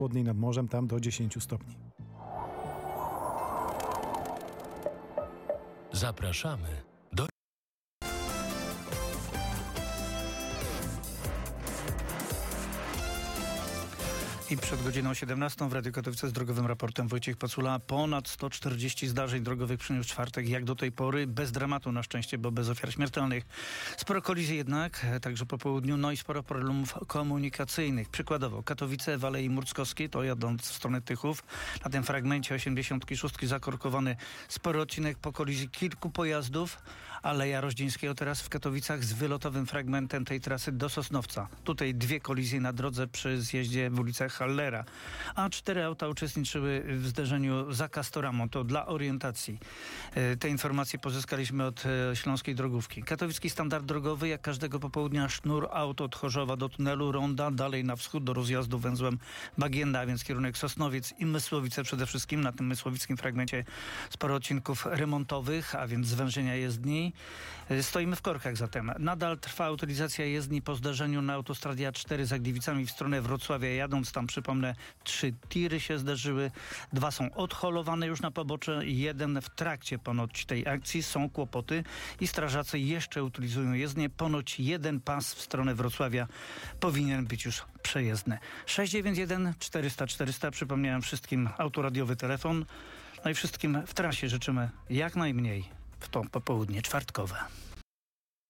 chłodniej nad morzem, tam do 10 stopni. Zapraszamy do... I przed godziną 17 w Radiu Katowice z drogowym raportem Wojciech Pacula. Ponad 140 zdarzeń drogowych przyniósł czwartek, jak do tej pory. Bez dramatu na szczęście, bo bez ofiar śmiertelnych. Sporo kolizji jednak, także po południu, no i sporo problemów komunikacyjnych. Przykładowo Katowice w Alei Murckowskiej, to jadąc w stronę Tychów. Na tym fragmencie 86 zakorkowany spory odcinek po kolizji kilku pojazdów. Aleja Roździńskiego teraz w Katowicach z wylotowym fragmentem tej trasy do Sosnowca. Tutaj 2 kolizje na drodze przy zjeździe w ulicach Hallera, a 4 auta uczestniczyły w zderzeniu za Castoramą. To dla orientacji. Te informacje pozyskaliśmy od Śląskiej Drogówki. Katowicki standard drogowy, jak każdego popołudnia, sznur aut od Chorzowa do tunelu Ronda, dalej na wschód do rozjazdu węzłem Bagienda, a więc kierunek Sosnowiec i Mysłowice przede wszystkim. Na tym mysłowickim fragmencie sporo odcinków remontowych, a więc zwężenia jezdni. Stoimy w korkach zatem. Nadal trwa utylizacja jezdni po zdarzeniu na autostradzie A4 za Gliwicami w stronę Wrocławia. Jadąc tam, przypomnę, 3 tiry się zderzyły. 2 są odholowane już na pobocze, 1 w trakcie ponoć tej akcji. Są kłopoty i strażacy jeszcze utylizują jezdnię. Ponoć 1 pas w stronę Wrocławia powinien być już przejezdny. 691 400 400. Przypomniałem wszystkim autoradiowy telefon. No i wszystkim w trasie życzymy jak najmniej w to popołudnie czwartkowe.